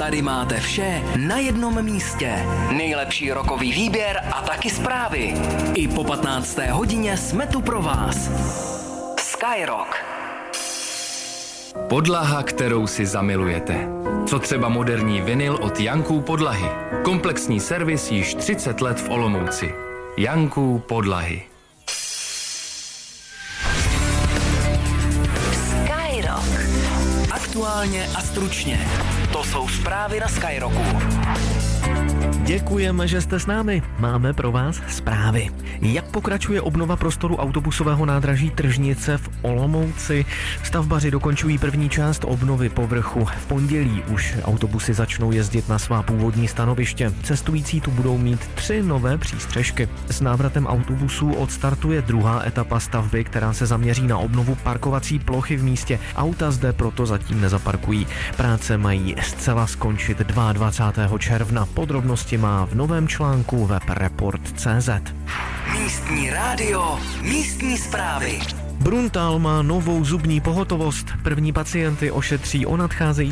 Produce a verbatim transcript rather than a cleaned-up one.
Tady máte vše na jednom místě. Nejlepší rokový výběr a taky zprávy. I po patnácté hodině jsme tu pro vás. Skyrock. Podlaha, kterou si zamilujete. Co třeba moderní vinyl od Janků Podlahy. Komplexní servis již třicet let v Olomouci. Janků Podlahy. Skyrock. Aktuálně a stručně. To jsou zprávy na Skyrocku. Děkujeme, že jste s námi. Máme pro vás zprávy. Jak pokračuje obnova prostoru autobusového nádraží Tržnice v Olomouci? Stavbaři dokončují první část obnovy povrchu. V pondělí už autobusy začnou jezdit na svá původní stanoviště. Cestující tu budou mít tři nové přístřešky. S návratem autobusů odstartuje druhá etapa stavby, která se zaměří na obnovu parkovací plochy v místě. Auta zde proto zatím nezaparkují. Práce mají zcela skončit dvacátého druhého června. Podrobnosti má v novém článku web report tečka cé zet. Místní rádio, místní zprávy. Bruntal má novou zubní pohotovost. První pacienty ošetří o nadcházející